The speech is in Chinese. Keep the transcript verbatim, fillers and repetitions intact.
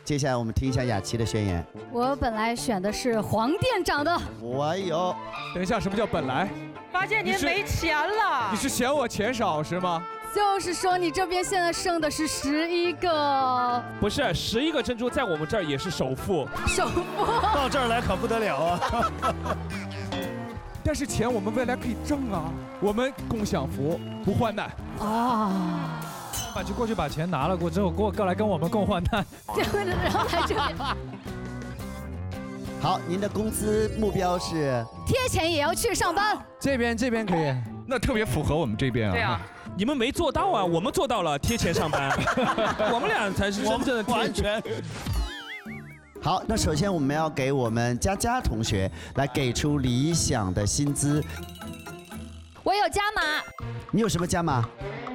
接下来我们听一下雅琪的宣言。 我本来选的是黄店长的。 我有。 等一下，什么叫本来？ 发现您没钱了。 你是嫌我钱少是吗？ 就是说你这边现在剩的是十一个。 不是，十一个珍珠在我们这儿也是首付。 首付。 到这儿来可不得了啊！ 但是钱我们未来可以挣啊，我们共享福，不患难。 啊。 把就过去把钱拿了过之后，过过来跟我们共患难。 然后来这边。 好，您的工资目标是？ 贴钱也要去上班。 这边这边可以， 那特别符合我们这边啊。 对啊。 你们没做到啊，我们做到了，贴钱上班。我们俩才是真正的贴完全。 好，那首先我们要给我们佳佳同学来给出理想的薪资。 我有加码。 你有什么加码？